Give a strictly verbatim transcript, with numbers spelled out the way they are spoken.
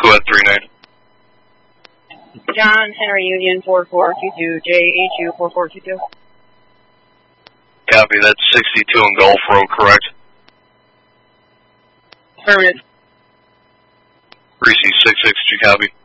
Go ahead, three nine. John Henry Union four four two two, J H U four four two two. Copy, that's sixty-two on Gulf Road, correct? Affirmative. Reese six six, did you copy?